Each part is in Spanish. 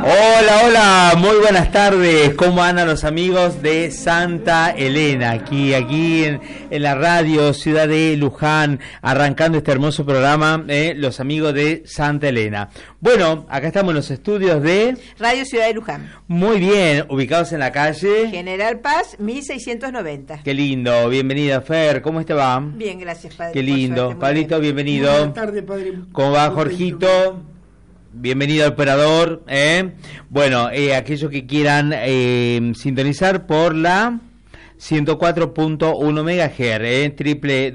Hola, hola, muy buenas tardes. ¿Cómo andan los amigos de Santa Elena? Aquí en la radio Ciudad de Luján, arrancando este hermoso programa, los amigos de Santa Elena. Bueno, acá estamos en los estudios de Radio Ciudad de Luján. Muy bien, ubicados en la calle General Paz, 1690. Qué lindo, bienvenida Fer, ¿cómo te va? Bien, gracias, padre. Qué lindo, Pablito, bienvenido. Buenas tardes, padre. ¿Cómo va, Jorgito? Bienvenido al operador. Bueno, aquellos que quieran sintonizar por la 104.1 MHz,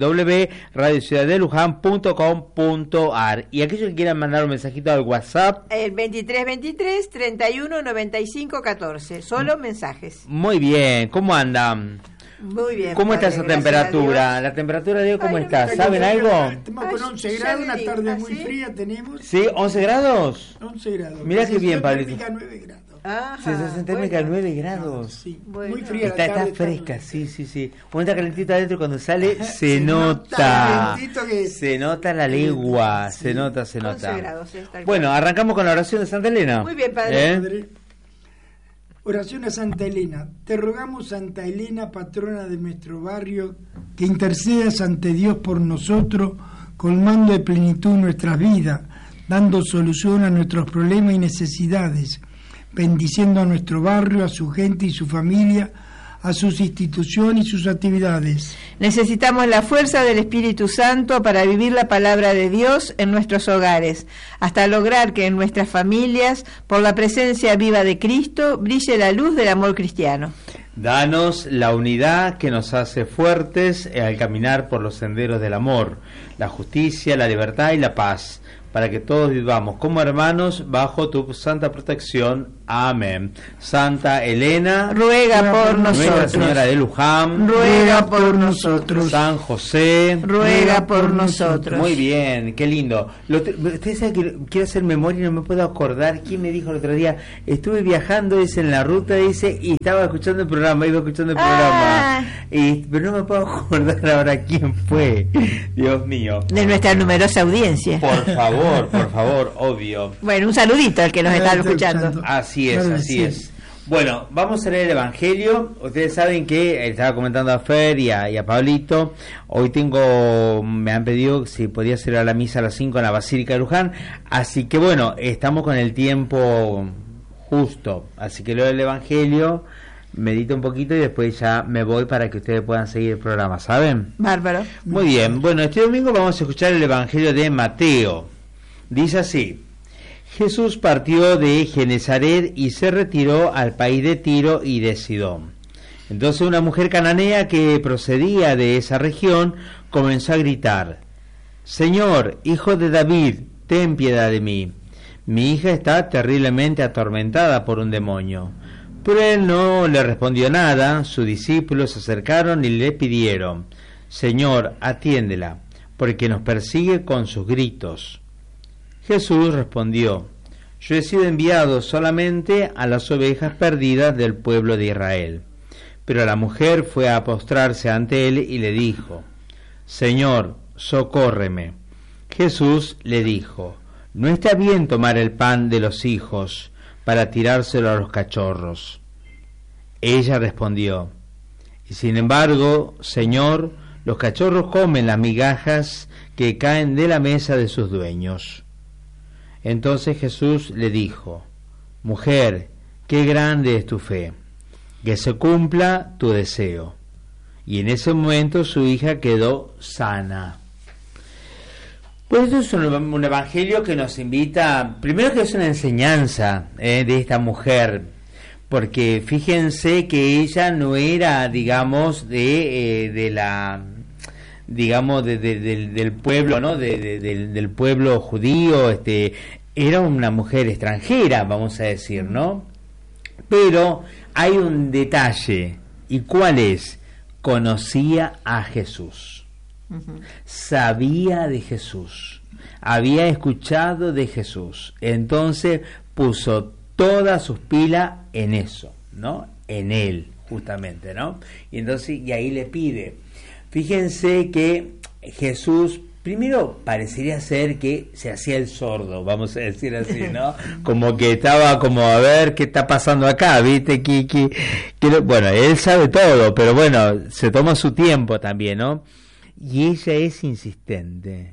www.radiociudadeluján.com.ar. Y aquellos que quieran mandar un mensajito al WhatsApp, el 2323 31 95 14. Solo mensajes. Muy bien, ¿cómo andan? Muy bien. ¿Cómo está esa temperatura? ¿La temperatura de hoy cómo está? ¿Saben algo? Estamos con 11 grados, una tarde muy fría tenemos. ¿Sí? ¿11 grados? 11 grados. Mirá qué bien, Pablito. 9 grados. Sensación térmica 9 grados. Sí, bueno. muy fría. Está fresca, sí. Cuando está calentita adentro, cuando sale, se nota. Se nota la legua, sí. se nota. 11 grados, Bueno, arrancamos con la oración de Santa Elena. Muy bien, padre. Padre. Oración a Santa Elena. Te rogamos, Santa Elena, patrona de nuestro barrio, que intercedas ante Dios por nosotros, colmando de plenitud nuestras vidas, dando solución a nuestros problemas y necesidades, bendiciendo a nuestro barrio, a su gente y su familia, a sus instituciones y sus actividades. Necesitamos la fuerza del Espíritu Santo para vivir la palabra de Dios en nuestros hogares, hasta lograr que en nuestras familias, por la presencia viva de Cristo, brille la luz del amor cristiano. Danos la unidad que nos hace fuertes al caminar por los senderos del amor, la justicia, la libertad y la paz, para que todos vivamos como hermanos bajo tu santa protección. Amén. Santa Elena, ruega por Nuestra nosotros. Señora de Luján, Ruega por nosotros. San José, Ruega por nosotros. Muy bien, qué lindo. Ustedes saben que quiero hacer memoria y no me puedo acordar quién me dijo el otro día. Estuve viajando, dice, en la ruta, dice, y estaba escuchando el programa, pero no me puedo acordar ahora quién fue. Dios mío. De nuestra numerosa audiencia. Por favor, obvio. Bueno, un saludito al que nos está escuchando. Así es. Bueno, vamos a leer el Evangelio. Ustedes saben que estaba comentando a Fer y a Pablito. Hoy me han pedido si podía ser a la misa a las 5 en la Basílica de Luján. Así que bueno, estamos con el tiempo justo. Así que leo el Evangelio, medito un poquito y después ya me voy para que ustedes puedan seguir el programa, ¿saben? Bárbaro. Muy bien. Bueno, este domingo vamos a escuchar el Evangelio de Mateo. Dice así: Jesús partió de Genezaret y se retiró al país de Tiro y de Sidón. Entonces una mujer cananea que procedía de esa región comenzó a gritar: Señor, hijo de David, ten piedad de mí. Mi hija está terriblemente atormentada por un demonio. Pero él no le respondió nada. Sus discípulos se acercaron y le pidieron: Señor, atiéndela, porque nos persigue con sus gritos. Jesús respondió: Yo he sido enviado solamente a las ovejas perdidas del pueblo de Israel. Pero la mujer fue a postrarse ante él y le dijo: Señor, socórreme. Jesús le dijo: No está bien tomar el pan de los hijos para tirárselo a los cachorros. Ella respondió: Y sin embargo, Señor, los cachorros comen las migajas que caen de la mesa de sus dueños. Entonces Jesús le dijo: Mujer, qué grande es tu fe, que se cumpla tu deseo. Y en ese momento su hija quedó sana. Pues esto es un evangelio que nos invita, primero que es una enseñanza de esta mujer, porque fíjense que ella no era, digamos, del pueblo, ¿no? Del pueblo judío, era una mujer extranjera, vamos a decir, ¿no? Pero hay un detalle, ¿y cuál es? Conocía a Jesús. Sabía de Jesús, había escuchado de Jesús, entonces puso todas sus pilas en eso, ¿no? En él, justamente, ¿no? Y entonces, y ahí le pide. Fíjense que Jesús Primero parecería ser que se hacía el sordo, vamos a decir así, ¿no? Como que estaba como a ver qué está pasando acá, ¿viste? Bueno, él sabe todo, pero bueno, se toma su tiempo también, ¿no? Y ella es insistente,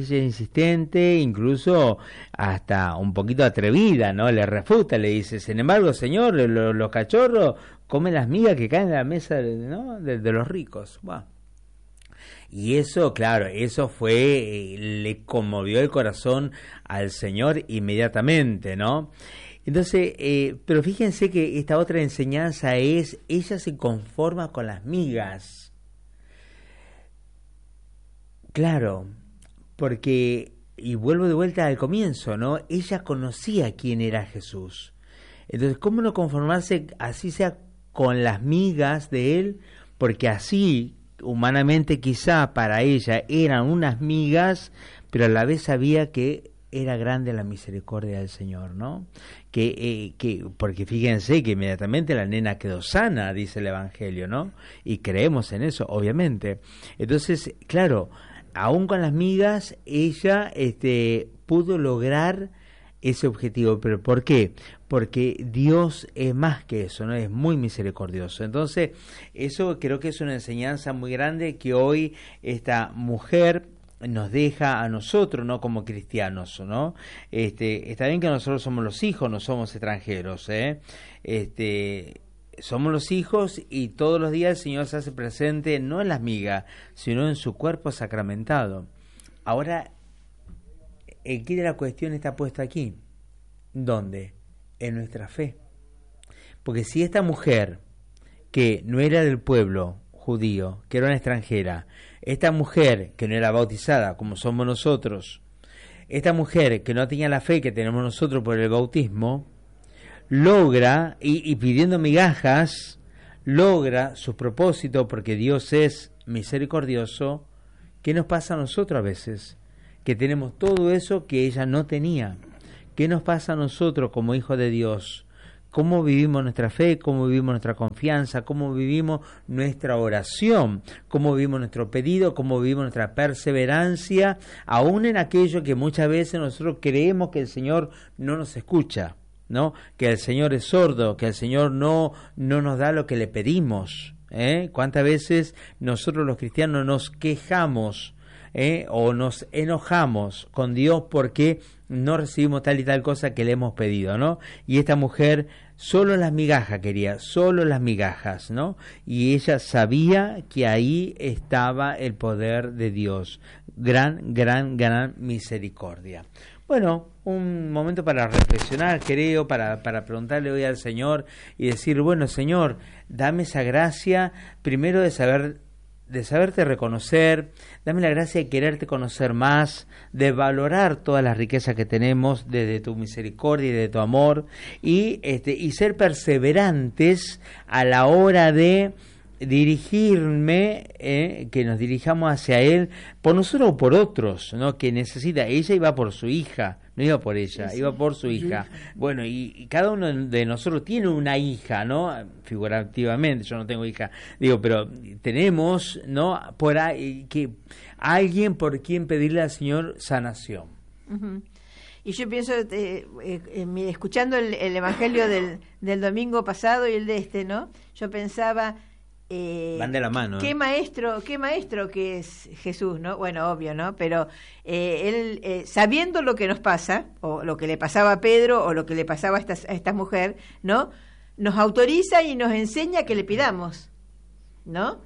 incluso hasta un poquito atrevida, ¿no? Le refuta, le dice, sin embargo, señor, los cachorros comen las migas que caen en la mesa, ¿no? de los ricos. Bueno. Y eso, claro, eso fue, le conmovió el corazón al Señor inmediatamente, ¿no? Entonces, pero fíjense que esta otra enseñanza es, ella se conforma con las migas. Claro, porque, y vuelvo de vuelta al comienzo, ¿no? Ella conocía quién era Jesús. Entonces, ¿cómo no conformarse, así sea, con las migas de Él? Porque así, humanamente quizá para ella eran unas migas, pero a la vez sabía que era grande la misericordia del Señor, ¿no? Porque fíjense que inmediatamente la nena quedó sana, dice el Evangelio, ¿no? Y creemos en eso, obviamente. Entonces, claro, aún con las migas, ella pudo lograr ese objetivo. ¿Pero por qué? Porque Dios es más que eso, ¿no? Es muy misericordioso. Entonces, eso creo que es una enseñanza muy grande que hoy esta mujer nos deja a nosotros, ¿no? Como cristianos, ¿no? Está bien que nosotros somos los hijos, no somos extranjeros, somos los hijos y todos los días el Señor se hace presente no en las migas, sino en su cuerpo sacramentado. Ahora, el quid de la cuestión está puesto aquí. ¿Dónde? En nuestra fe. Porque si esta mujer, que no era del pueblo judío, que era una extranjera, esta mujer que no era bautizada como somos nosotros, esta mujer que no tenía la fe que tenemos nosotros por el bautismo, logra, y pidiendo migajas, logra su propósito, porque Dios es misericordioso. ¿Qué nos pasa a nosotros a veces? Que tenemos todo eso que ella no tenía. ¿Qué nos pasa a nosotros como hijos de Dios? ¿Cómo vivimos nuestra fe? ¿Cómo vivimos nuestra confianza? ¿Cómo vivimos nuestra oración? ¿Cómo vivimos nuestro pedido? ¿Cómo vivimos nuestra perseverancia? Aún en aquello que muchas veces nosotros creemos que el Señor no nos escucha, ¿no? Que el Señor es sordo, que el Señor no nos da lo que le pedimos, ¿Cuántas veces nosotros los cristianos nos quejamos o nos enojamos con Dios porque no recibimos tal y tal cosa que le hemos pedido, ¿no? Y esta mujer solo las migajas quería, solo las migajas, ¿no? Y ella sabía que ahí estaba el poder de Dios, gran misericordia. Bueno, un momento para reflexionar, creo, para preguntarle hoy al Señor y decir, bueno, Señor, dame esa gracia, primero de saberte reconocer, dame la gracia de quererte conocer más, de valorar todas las riquezas que tenemos desde tu misericordia y de tu amor, y ser perseverantes a la hora de dirigirme, que nos dirijamos hacia Él, por nosotros o por otros, ¿no? Que necesita. Ella iba por su hija, no iba por ella, sí, iba por su hija. Bueno, y cada uno de nosotros tiene una hija, ¿no? Figurativamente, yo no tengo hija, digo, pero tenemos, ¿no? Por ahí, que alguien por quien pedirle al Señor sanación. Uh-huh. Y yo pienso, escuchando el Evangelio del domingo pasado y el de ¿no? Yo pensaba, van de la mano. Qué maestro que es Jesús, ¿no? Bueno, obvio, ¿no? Pero él, sabiendo lo que nos pasa, o lo que le pasaba a Pedro, o lo que le pasaba a esta mujer, ¿no? Nos autoriza y nos enseña que le pidamos, ¿no?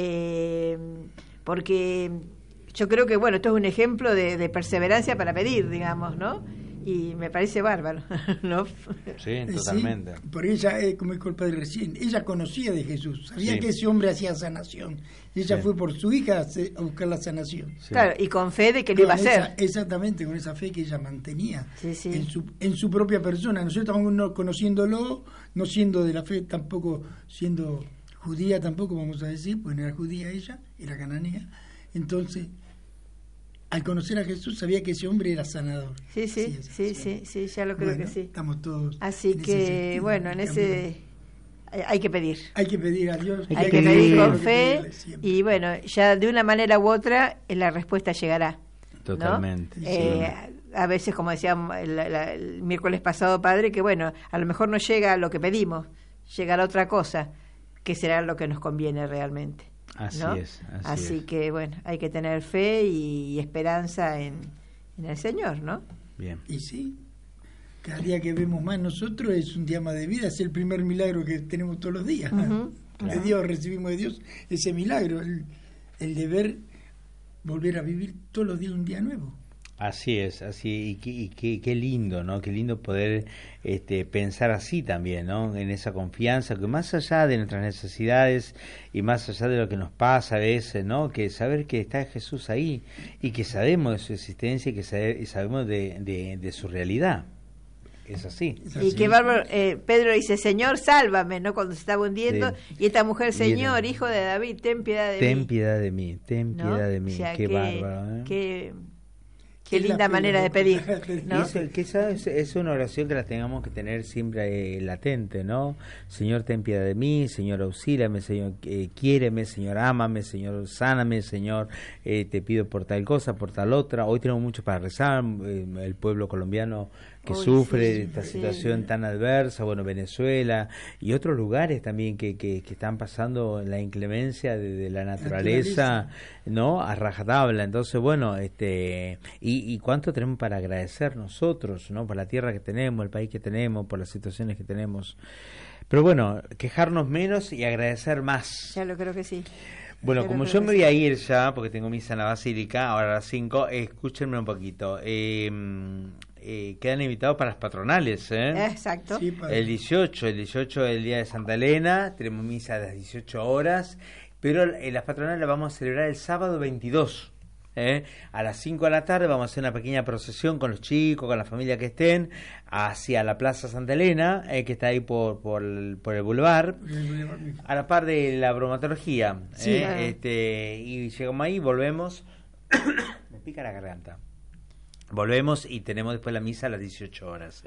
Porque yo creo que, bueno, esto es un ejemplo de perseverancia para pedir, digamos, ¿no? Y me parece bárbaro, ¿no? Sí, totalmente. Sí, porque ella, como dijo el padre recién, ella conocía de Jesús, sabía que ese hombre hacía sanación. Y ella fue por su hija a buscar la sanación. Sí. Claro, y con fe de que lo iba a hacer. Exactamente, con esa fe que ella mantenía en su propia persona. Nosotros estamos no conociéndolo, no siendo de la fe, tampoco siendo judía, tampoco vamos a decir, pues no era judía ella, era cananea. Entonces, al conocer a Jesús sabía que ese hombre era sanador. Sí, ya lo creo, que sí. Estamos todos. Así que, bueno, en ese hay que pedir. Hay que pedir a Dios. Hay que pedir con fe y, bueno, ya de una manera u otra la respuesta llegará. Totalmente. ¿no? Sí. A veces, como decíamos el miércoles pasado, padre, que bueno, a lo mejor no llega a lo que pedimos, llegará otra cosa, que será lo que nos conviene realmente. Así ¿no? es. Así que bueno, hay que tener fe y esperanza en el Señor, ¿no? Bien. Y sí, cada día que vemos más nosotros es un día más de vida, es el primer milagro que tenemos todos los días. Uh-huh. De Dios recibimos de Dios ese milagro, el deber volver a vivir todos los días un día nuevo. Así es, así, y qué lindo, ¿no? Qué lindo poder pensar así también, ¿no? En esa confianza, que más allá de nuestras necesidades y más allá de lo que nos pasa a veces, ¿no? Que saber que está Jesús ahí y que sabemos de su existencia y que sabemos de su realidad. Es así. Y qué bárbaro, Pedro dice, Señor, sálvame, ¿no? Cuando se estaba hundiendo, sí. Y esta mujer, Señor, hijo de David, ten piedad de mí. Ten piedad de mí, ten ¿no? piedad de mí, o sea, qué bárbaro, Qué linda manera de pedir, ¿no? Es una oración que la tengamos que tener siempre latente, ¿no? Señor, ten piedad de mí, Señor, auxíliame, Señor, quiéreme, Señor, ámame, Señor, sáname, Señor, te pido por tal cosa, por tal otra. Hoy tenemos mucho para rezar, el pueblo colombiano que sufre esta situación tan adversa, bueno, Venezuela y otros lugares también que están pasando la inclemencia de la naturaleza, ¿no? A rajatabla. Entonces, bueno, y cuánto tenemos para agradecer nosotros, ¿no? Por la tierra que tenemos, el país que tenemos, por las situaciones que tenemos. Pero bueno, quejarnos menos y agradecer más. Ya lo creo que sí. Bueno, como yo me voy a ir ya, porque tengo misa en la Basílica, ahora a las 5, escúchenme un poquito. Quedan invitados para las patronales, Exacto. Sí, el 18 es el día de Santa Elena, tenemos misa a las 18 horas, pero las patronales las vamos a celebrar el sábado 22. A las 5 de la tarde vamos a hacer una pequeña procesión con los chicos, con la familia que estén, hacia la Plaza Santa Elena, que está ahí por el Boulevard, a la par de la bromatología. Sí, y llegamos ahí, volvemos. Me pica la garganta. Volvemos y tenemos después la misa a las 18 horas.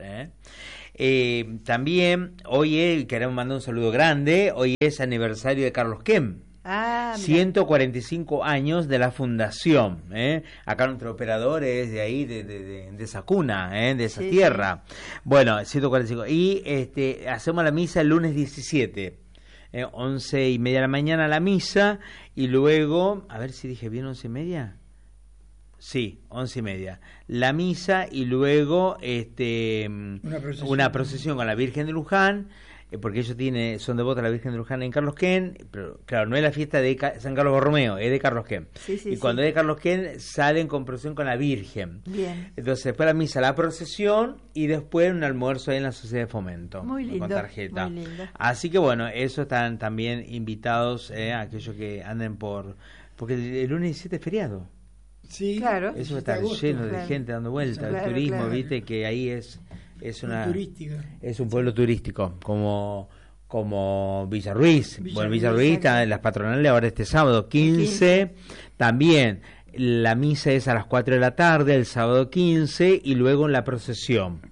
También hoy queremos mandar un saludo grande. Hoy es aniversario de Carlos Kem. 145 años de la fundación. Acá nuestro operador es de ahí, de esa cuna, de esa tierra. Sí. Bueno, 145. Y hacemos la misa el lunes 17. 11:30 de la mañana la misa. Y luego, a ver si dije bien, 11:30. Sí, 11:30. La misa y luego una procesión con la Virgen de Luján, porque ellos son devotos a la Virgen de Luján en Carlos Ken, pero claro, no es la fiesta de San Carlos Borromeo, es de Carlos Ken. Sí, cuando es de Carlos Ken salen con procesión con la Virgen. Bien. Entonces después la misa, la procesión y después un almuerzo ahí en la Sociedad de Fomento. Muy lindo, con tarjeta. muy lindo. Así que bueno, eso están también invitados aquellos que anden porque el lunes 17 es feriado. Sí, claro. Eso está lleno de gente dando vuelta, el turismo, viste que ahí es una turística. Es un pueblo turístico, como Villa Ruiz. Villa Ruiz está en las patronales ahora este sábado 15. También la misa es a las 4 de la tarde, el sábado 15, y luego en la procesión.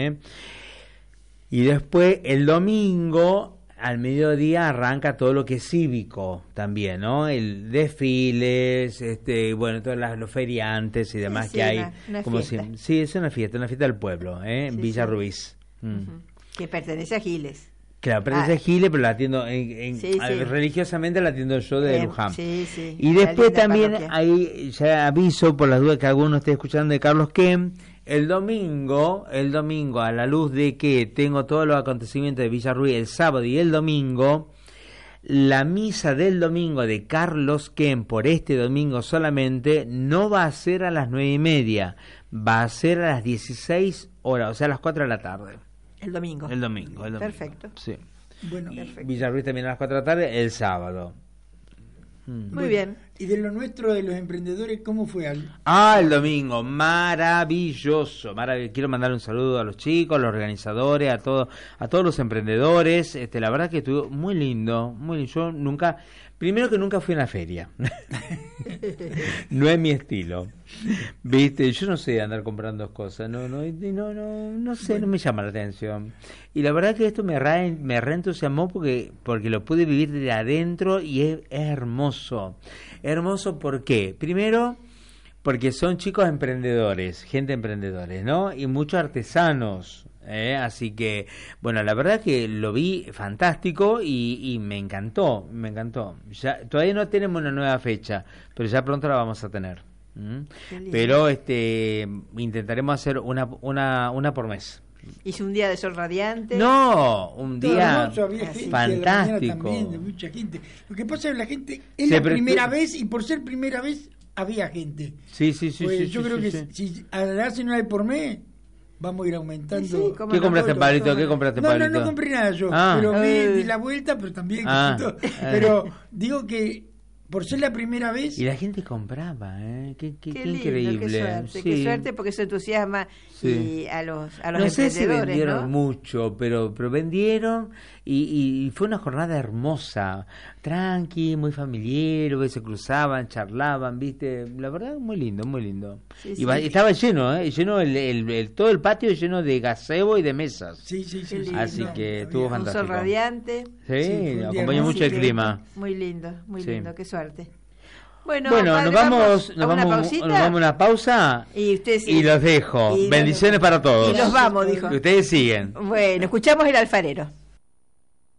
Y después el domingo al mediodía arranca todo lo que es cívico también, ¿no? El desfiles, todos los feriantes y demás que hay. Una como fiesta. Sí, es una fiesta del pueblo, en Villa Ruiz. Que pertenece a Giles. Claro, pertenece a Giles, pero la atiendo religiosamente la atiendo yo de Luján. Sí. Y después también ahí ya aviso por las dudas que alguno esté escuchando de Carlos Kem. El domingo, a la luz de que tengo todos los acontecimientos de Villa Ruiz el sábado y el domingo, la misa del domingo de Carlos Kem por este domingo solamente no va a ser a las 9:30, va a ser a las 16 horas, o sea a las 4 de la tarde. El domingo. Perfecto. Sí. Bueno, Villa Ruiz también a las 4 de la tarde, el sábado. Muy bien. Y de lo nuestro, de los emprendedores, ¿cómo fue algo? El domingo, maravilloso. Quiero mandarle un saludo a los chicos, a los organizadores, a todos los emprendedores. La verdad que estuvo muy lindo, Yo nunca fui a una feria. No es mi estilo. ¿Viste? Yo no sé andar comprando cosas, no sé, no me llama la atención. Y la verdad que esto me reentusiasmó porque lo pude vivir de adentro y es hermoso. Hermoso, ¿por qué? Primero, porque son chicos emprendedores, gente emprendedores, ¿no? Y muchos artesanos. Así que, bueno, la verdad que lo vi fantástico y me encantó. Ya, todavía no tenemos una nueva fecha, pero ya pronto la vamos a tener. Pero intentaremos hacer una por mes. ¿Hizo un día de sol radiante? No, un día fantástico. También, de mucha gente. Lo que pasa es que la gente es la primera vez, y por ser primera vez había gente. Sí. Pues yo creo que si hacen una vez por mes, vamos a ir aumentando. Sí, ¿Qué compraste, Pablito? ¿Qué compraste, Pablito? No compré nada yo, pero di la vuelta, pero también. Pero digo que por ser la primera vez. Y la gente compraba, qué lindo, increíble. Qué suerte, porque eso entusiasma y a los emprendedores. Sé si vendieron mucho, pero vendieron y fue una jornada hermosa, tranqui, muy familiar, se cruzaban, charlaban, ¿viste? La verdad, muy lindo. Sí, y estaba lleno, lleno todo el patio lleno de gazebo y de mesas. Sí. Así que estuvo fantástico. Un sol radiante. Sí, acompañó mucho el clima. Muy lindo, qué suerte. Bueno, padre, nos vamos a una pausa y los dejo. Bendiciones para todos. Y los vamos, dijo. Y ustedes siguen. Bueno, escuchamos el alfarero.